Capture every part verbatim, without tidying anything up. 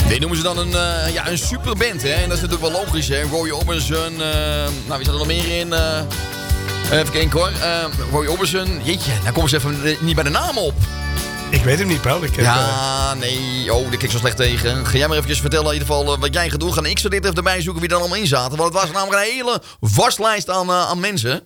Dit noemen ze dan een, uh, ja, een superband, hè. En dat is natuurlijk wel logisch, hè. Roy Orbison, uh, nou, wie zat er nog meer in? Uh, even kijken, hoor. Uh, Roy Orbison, jeetje, nou komen ze even niet bij de naam op. Ik weet hem niet, Paul. Ik heb, ja, uh... nee. Oh, daar kijk ik zo slecht tegen. Ga jij maar even vertellen in ieder geval uh, wat jij gaat doen. Ga ik zo dit even erbij zoeken wie er allemaal in zaten. Want het was namelijk een hele vastlijst aan, uh, aan mensen.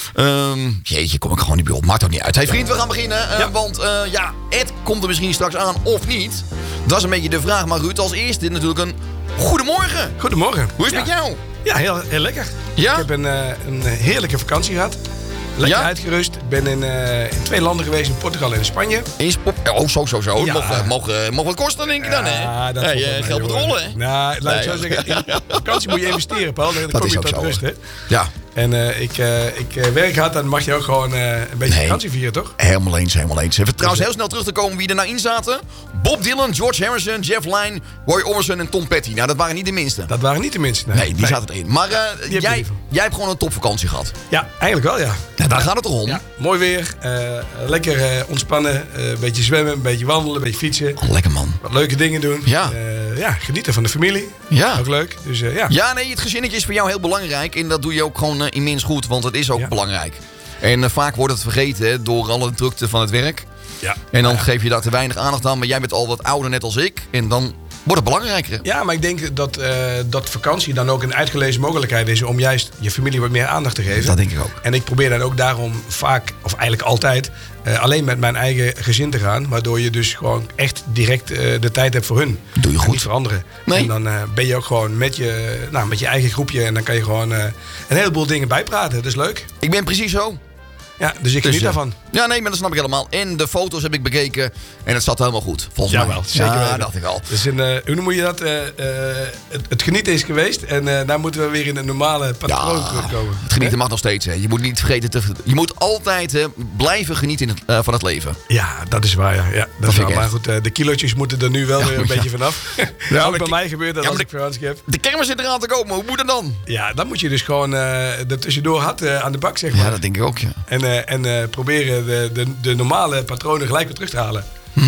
Um, jeetje, kom ik gewoon niet bij op. Maakt ook niet uit. Hey vriend, we gaan beginnen. Uh, ja. Want uh, ja, Ed komt er misschien straks aan of niet. Dat is een beetje de vraag. Maar Ruud, als eerste natuurlijk een goedemorgen. Goedemorgen. Hoe is het ja. met jou? Ja, heel, heel lekker. Ja? Ik heb een, uh, een heerlijke vakantie gehad. Lekker ja? uitgerust. Ik ben in, uh, in twee landen geweest, in Portugal en in Spanje. In Sp- oh, zo, zo, zo. Ja. Mocht, mocht, mocht wat kosten, denk ik dan, hè? Ja, dat hey, uh, geld moet rollen, hè? Nou, laat ik nee, zo zeggen. In vakantie moet je investeren, Paul. Dan dat kom je tot tot rust, hè? Ja. En uh, ik, uh, ik uh, werk hard, dan mag je ook gewoon uh, een beetje nee. vakantie vieren, toch? Helemaal eens, helemaal eens. Even trouwens heel snel terug te komen wie er nou in zaten. Bob Dylan, George Harrison, Jeff Lynne, Roy Orbison en Tom Petty. Nou, dat waren niet de minste. Dat waren niet de minste, nee. Nee, die nee. zaten erin. Maar uh, jij, jij hebt gewoon een topvakantie gehad. Ja, eigenlijk wel, ja. ja daar gaat het toch om? Ja, mooi weer, uh, lekker uh, ontspannen, uh, een beetje zwemmen, een beetje wandelen, een beetje fietsen. Oh, lekker man. Wat leuke dingen doen. Ja. Uh, ja, genieten van de familie. Ja. Ook leuk. Dus, uh, ja. ja, nee, het gezinnetje is voor jou heel belangrijk. En dat doe je ook gewoon uh, immens goed, want het is ook ja. belangrijk. En uh, vaak wordt het vergeten hè, door alle drukte van het werk. Ja. En dan ja. geef je daar te weinig aandacht aan. Maar jij bent al wat ouder, net als ik. En dan wordt het belangrijker. Ja, maar ik denk dat, uh, dat vakantie dan ook een uitgelezen mogelijkheid is om juist je familie wat meer aandacht te geven. Dat denk ik ook. En ik probeer dan ook daarom vaak, of eigenlijk altijd, uh, alleen met mijn eigen gezin te gaan. Waardoor je dus gewoon echt direct uh, de tijd hebt voor hun. Doe je goed. En niet voor anderen. Nee. En dan uh, ben je ook gewoon met je, nou, met je eigen groepje. En dan kan je gewoon uh, een heleboel dingen bijpraten. Dat is leuk. Ik ben precies zo. Ja, dus ik geniet dus, daarvan. Ja, nee, maar dat snap ik helemaal. En de foto's heb ik bekeken en het zat helemaal goed. Volgens ja, mij. Wel, zeker ja, weten. dacht ik al. Dus een, uh, hoe noem je dat? Uh, uh, het, het genieten is geweest en uh, daar moeten we weer in een normale patroon ja, terugkomen. Het genieten mag nog steeds. Hè. Je moet niet vergeten te, je moet altijd hè, blijven genieten in het, uh, van het leven. Ja, dat is waar. Ja. Ja, dat dat is waar. Maar goed, uh, de kilootjes moeten er nu wel ja, weer een ja. beetje vanaf. Ja, ook bij mij gebeurt dat ja, als ik vakantie heb. De kermis zit eraan te komen. Hoe moet het dan? Ja, dan moet je dus gewoon uh, er tussendoor hard uh, aan de bak, zeg maar. Ja, dat denk ik ook, ja. En, uh, en uh, proberen de, de, de normale patronen gelijk weer terug te halen.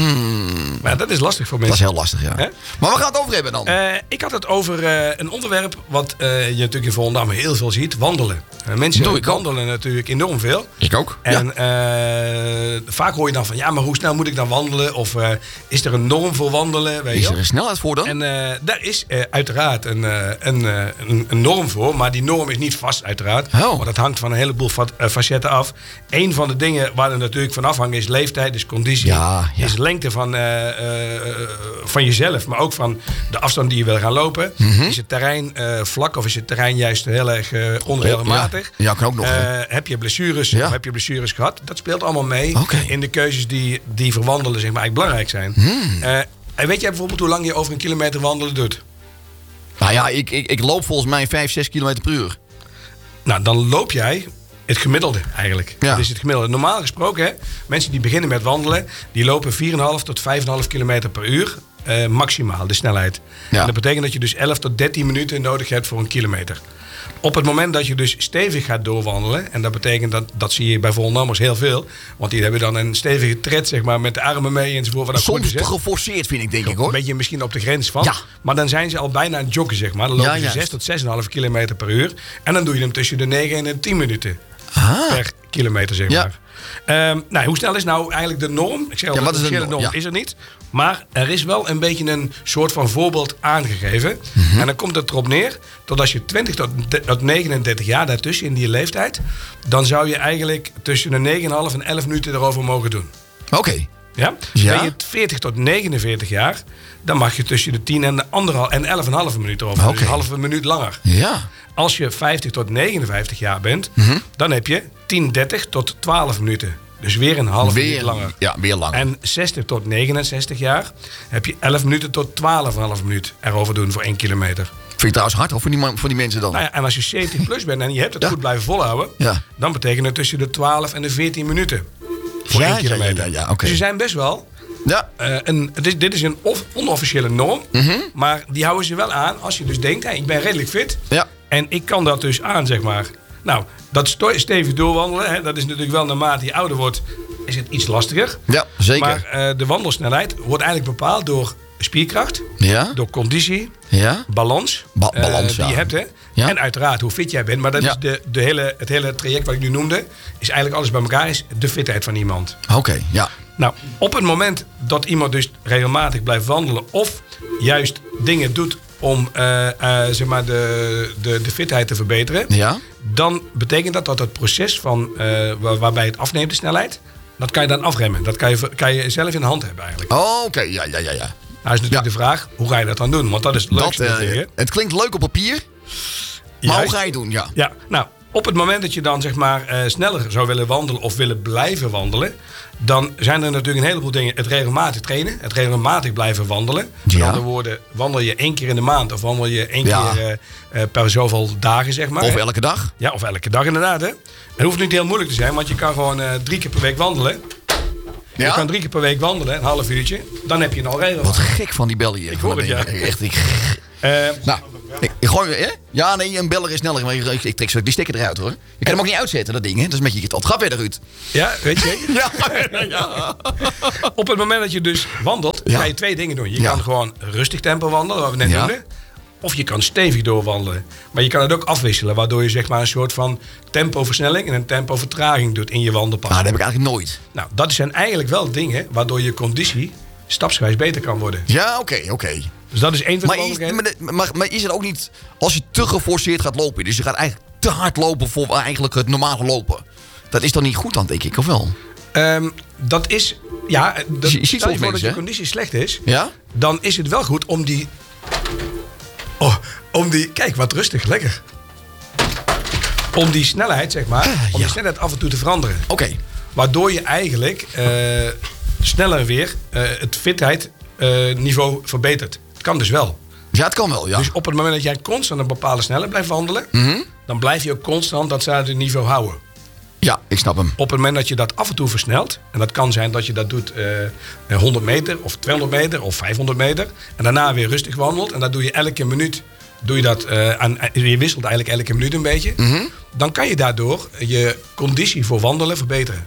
Hmm. Maar dat is lastig voor mensen. Dat is heel lastig, ja. He? Maar waar gaat het over hebben dan? Uh, ik had het over uh, een onderwerp wat uh, je natuurlijk in Volendam heel veel ziet. Wandelen. Uh, mensen wandelen natuurlijk enorm veel. Ik ook. En ja. uh, vaak hoor je dan van, ja, maar hoe snel moet ik dan wandelen? Of uh, is er een norm voor wandelen? Weet is je? er een snelheid voor dan? En uh, daar is uh, uiteraard een, uh, een, uh, een, een norm voor. Maar die norm is niet vast uiteraard. Oh. Want dat hangt van een heleboel fa- uh, facetten af. Eén van de dingen waar er natuurlijk van afhangt is leeftijd, dus conditie. Ja, ja. Is lengte van, uh, uh, van jezelf, maar ook van de afstand die je wil gaan lopen. Mm-hmm. Is het terrein uh, vlak of is het terrein juist heel erg uh, onregelmatig? Ja, ja, kan ook nog. Uh, heb je blessures ja. of heb je blessures gehad? Dat speelt allemaal mee okay. in de keuzes die, die voor wandelen zeg maar, eigenlijk belangrijk zijn. Mm. Uh, en weet jij bijvoorbeeld hoe lang je over een kilometer wandelen doet? Nou ja, ik, ik, ik loop volgens mij vijf, zes kilometer per uur. Nou, dan loop jij het gemiddelde eigenlijk. Ja. Dat is het gemiddelde. Normaal gesproken, hè, mensen die beginnen met wandelen, die lopen vier komma vijf tot vijf komma vijf kilometer per uur. Uh, maximaal, de snelheid. Ja. En dat betekent dat je dus elf tot dertien minuten nodig hebt voor een kilometer. Op het moment dat je dus stevig gaat doorwandelen, en dat betekent dat, dat zie je bij Volendammers heel veel, want die hebben dan een stevige tred zeg maar, met de armen mee enzovoort. Wat soms goed is, te geforceerd vind ik denk ik hoor. Een beetje misschien op de grens van. Ja. Maar dan zijn ze al bijna aan het joggen zeg maar. Dan lopen ja, ze ja. zes tot zes komma vijf kilometer per uur. En dan doe je hem tussen de negen en de tien minuten. Ah. Per kilometer, zeg ja. maar. Um, nou, hoe snel is nou eigenlijk de norm? Ik zeg al, ja, wat de is de norm, norm? Ja. Is er niet. Maar er is wel een beetje een soort van voorbeeld aangegeven. Mm-hmm. En dan komt het erop neer dat als je twintig tot negenendertig jaar daartussen in die leeftijd, dan zou je eigenlijk tussen de negen komma vijf en elf minuten erover mogen doen. Oké. Okay. Ja? Ja? Ben je veertig tot negenenveertig jaar, dan mag je tussen de tien en de anderhalf en elf komma vijf minuut erover. Okay. Dus een halve minuut langer. Ja. Als je vijftig tot negenenvijftig jaar bent, mm-hmm. dan heb je tien, dertig tot twaalf minuten. Dus weer een half weer, minuut langer. Ja, weer langer. En zestig tot negenenzestig jaar heb je elf minuten tot twaalf komma vijf minuut erover doen voor één kilometer. Vind je trouwens hard voor die, man, voor die mensen dan? Nou ja, en als je zeventig plus bent en je hebt het ja. goed blijven volhouden, ja. dan betekent het tussen de twaalf en de veertien minuten voor ja, één kilometer. Ja, ja, ja, okay. Dus er zijn best wel. Ja. Uh, een, het is, dit is een of, onofficiële norm, mm-hmm. maar die houden ze wel aan als je dus denkt, hey, ik ben redelijk fit ja. en ik kan dat dus aan, zeg maar. Nou, dat sto- stevig doorwandelen, hè, dat is natuurlijk wel naarmate je ouder wordt, is het iets lastiger. Ja, zeker. Maar uh, de wandelsnelheid wordt eigenlijk bepaald door spierkracht, Ja? door conditie, Ja? balans, Ba- eh, balans, die ja. je hebt. Hè? Ja. En uiteraard hoe fit jij bent. Maar dat Ja. is de, de hele, het hele traject wat ik nu noemde, is eigenlijk alles bij elkaar, is de fitheid van iemand. Oké, ja. Nou, op het moment dat iemand dus regelmatig blijft wandelen of juist dingen doet om eh, eh, zeg maar de, de, de fitheid te verbeteren, Ja? dan betekent dat dat het proces van, eh, waar- waarbij het afneemt, de snelheid, dat kan je dan afremmen. Dat kan je, kan je zelf in de hand hebben eigenlijk. Oh, oké, ja, ja, ja, ja. Nou is natuurlijk de vraag, hoe ga je dat dan doen? Want dat is het Dat, leukste. eh, natuurlijk, hè? het klinkt leuk op papier, maar Juist. hoe ga je het doen? Ja. Ja, nou, op het moment dat je dan zeg maar eh, sneller zou willen wandelen of willen blijven wandelen, dan zijn er natuurlijk een heleboel dingen. Het regelmatig trainen, het regelmatig blijven wandelen. Met Ja. andere woorden, wandel je één keer in de maand of wandel je één Ja. keer eh, eh, per zoveel dagen, zeg maar. Of hè? elke dag? Ja, of elke dag inderdaad. Hè? Het hoeft niet heel moeilijk te zijn, want je kan gewoon eh, drie keer per week wandelen. Je Ja? kan drie keer per week wandelen, een half uurtje. Dan heb je een al regel. Wat gek van die bellen hier. Ik hoor het, ja. Echt, ik... Eh, Nou, ik, ik gooi, hè? Ja, nee, een beller is sneller. Maar ik, ik, ik trek zo die stekker eruit, hoor. Je kan hem ook niet uitzetten, dat ding, hè? Dat is een beetje... Het gaat verder, Ruud. ja, weet je. Ja, ja. Op het moment dat je dus wandelt, Ja. ga je twee dingen doen. Je Ja. kan gewoon rustig tempo wandelen, wat we net Ja. noemden. Of je kan stevig doorwandelen. Maar je kan het ook afwisselen, waardoor je zeg maar een soort van tempoversnelling en een tempovertraging doet in je wandelpad. Nou, dat heb ik eigenlijk nooit. Nou, dat zijn eigenlijk wel dingen waardoor je conditie stapsgewijs beter kan worden. Ja, oké, oké. Dus dat is één van de Maar, is- mogelijkheden. maar, maar, maar is het ook niet... Als je te geforceerd gaat lopen... Dus je gaat eigenlijk te hard lopen voor eigenlijk het normale lopen. Dat is dan niet goed dan, denk ik, of wel? Ehm, dat is, ja, dat, Je- je ziet stel soms voor dat mensen, je hè? conditie slecht is, Ja? dan is het wel goed om die... Oh, om die... Kijk, wat rustig, lekker. Om die snelheid, zeg maar, om ja. die snelheid af en toe te veranderen. Oké. Waardoor je eigenlijk eh, sneller weer eh, het fitheid eh, niveau verbetert. Het kan dus wel. Ja, het kan wel, ja. Dus op het moment dat jij constant een bepaalde snelheid blijft wandelen, dan blijf je ook constant datzelfde niveau houden. Ja, ik snap hem. Op het moment dat je dat af en toe versnelt, en dat kan zijn dat je dat doet eh, honderd meter of tweehonderd meter of vijfhonderd meter, en daarna weer rustig wandelt, en dat doe je elke minuut, doe je dat eh, aan, je wisselt eigenlijk elke minuut een beetje, dan kan je daardoor je conditie voor wandelen verbeteren.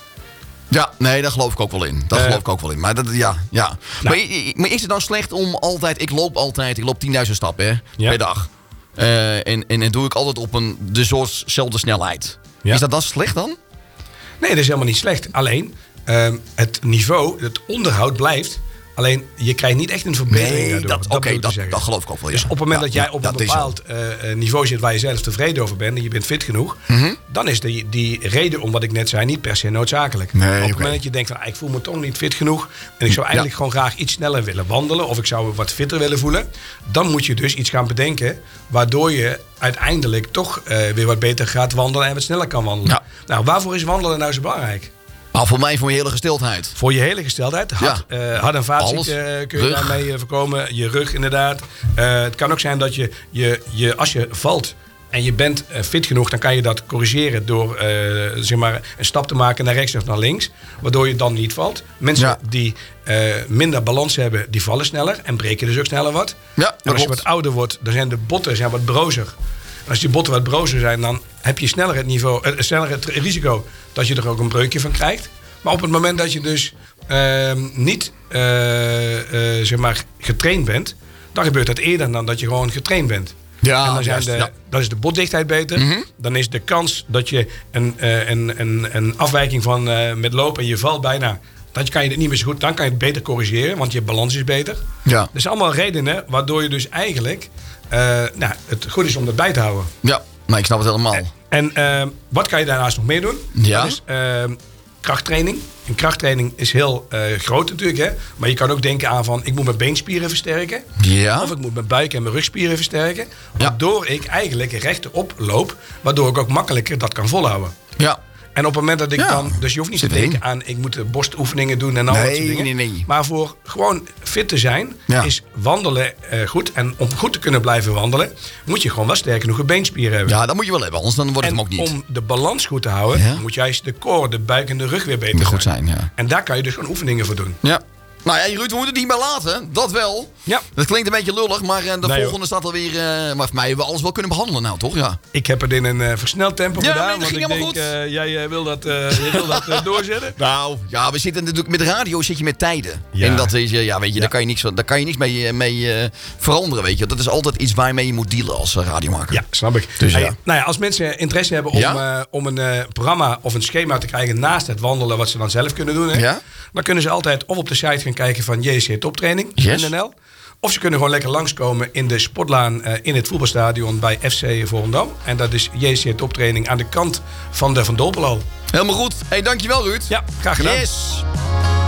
Ja, nee, daar geloof ik ook wel in. Daar Eh. geloof ik ook wel in. Maar, dat, ja, ja. Maar, i- maar is het dan slecht om altijd... Ik loop altijd, ik loop tienduizend stappen hè, Ja. per dag. Eh, en, en, en doe ik altijd op een dezelfde snelheid. Ja. Is dat dan slecht dan? Nee, dat is helemaal niet slecht. Alleen, ehm, het niveau, het onderhoud blijft. Alleen, je krijgt niet echt een verbetering Nee, daardoor. dat, oké, bedoel ik te dat, zeggen. dat geloof ik ook wel. Dus ja. op het moment Ja, dat jij ja, op ja, een dat is zo. bepaald eh, eh, niveau zit waar je zelf tevreden over bent en je bent fit genoeg, Mhm. dan is die, die reden om wat ik net zei niet per se noodzakelijk. Nee, op het oké. moment dat je denkt van ah, ik voel me toch niet fit genoeg en ik zou eigenlijk gewoon graag iets sneller willen wandelen of ik zou me wat fitter willen voelen, dan moet je dus iets gaan bedenken waardoor je uiteindelijk toch eh, weer wat beter gaat wandelen en wat sneller kan wandelen. Ja. Nou, waarvoor is wandelen nou zo belangrijk? Maar voor mij, voor mijn hele gesteldheid. Voor je hele gesteldheid. Hart, Ja. eh, hart- en vaatziekten Alles. eh, kun je Rug. daarmee eh, voorkomen. Je rug inderdaad. Eh, het kan ook zijn dat je, je, je als je valt en je bent eh, fit genoeg, dan kan je dat corrigeren door eh, zeg maar een stap te maken naar rechts of naar links. Waardoor je dan niet valt. Mensen Ja. die eh, minder balans hebben, die vallen sneller en breken dus ook sneller wat. Ja, En dat als je klopt. wat ouder wordt, dan zijn de botten zijn wat brozer. En als die botten wat brozer zijn, dan heb je sneller het, niveau, eh, sneller het risico dat je er ook een breukje van krijgt. Maar op het moment dat je dus eh, niet eh, eh, zeg maar getraind bent, dan gebeurt dat eerder dan dat je gewoon getraind bent. Ja, en dan, zijn juist, de, ja. dan is de botdichtheid beter. Dan is de kans dat je een, eh, een, een, een afwijking van eh, met lopen en je valt bijna, dan kan je het niet meer zo goed, dan kan je het beter corrigeren, want je balans is beter. Ja. Dat zijn allemaal redenen waardoor je dus eigenlijk eh, nou, het goed is om dat bij te houden. Ja, maar ik snap het helemaal. En eh, wat kan je daarnaast nog meer doen? Ja. Dat is eh, krachttraining. En krachttraining is heel eh, groot natuurlijk. Hè? Maar je kan ook denken aan van ik moet mijn beenspieren versterken. Ja. Of ik moet mijn buik- en mijn rugspieren versterken. Waardoor ik eigenlijk rechterop loop. Waardoor ik ook makkelijker dat kan volhouden. Ja. En op het moment dat ik Ja. dan... Dus je hoeft niet Zit te denken erin. aan ik moet de borstoefeningen doen en al dat Nee, soort dingen. nee, nee. Maar voor gewoon fit te zijn Ja. is wandelen eh, goed. En om goed te kunnen blijven wandelen moet je gewoon wel sterk genoeg beenspieren hebben. Ja, dat moet je wel hebben, anders dan wordt het En hem ook niet. om de balans goed te houden, Ja. moet juist de core, de buik en de rug weer beter Moet goed zijn. zijn, ja. En daar kan je dus gewoon oefeningen voor doen. Ja. Nou ja, Ruud, we moeten het niet meer laten. Dat wel. Ja. Dat klinkt een beetje lullig, maar uh, de Nee, volgende staat alweer... Uh, maar voor mij hebben we alles wel kunnen behandelen nou, toch? Ja. Ik heb het in een uh, versneld tempo Ja, gedaan. nee, dat want ging ik denk, helemaal uh, jij uh, wil dat, uh, jij wil dat uh, doorzetten. Nou, ja, we zitten natuurlijk met de radio zit je met tijden. Ja. En dat is, ja, weet je, Ja. daar kan je niks, daar kan je niks mee, mee uh, veranderen, weet je. Dat is altijd iets waarmee je moet dealen als uh, radiomaker. Ja, snap ik. Dus, Hey, ja. nou ja, als mensen interesse hebben om, Ja? uh, om een uh, programma of een schema te krijgen naast het wandelen, wat ze dan zelf kunnen doen, hè, Ja? dan kunnen ze altijd of op de site gaan kijken van J C Toptraining Yes. punt n l. Of ze kunnen gewoon lekker langskomen in de sportlaan uh, in het voetbalstadion bij F C Volendam. En dat is J C Toptraining aan de kant van de Van Dolpelo. Helemaal goed. Hey, dankjewel Ruud. Ja, graag gedaan. Yes.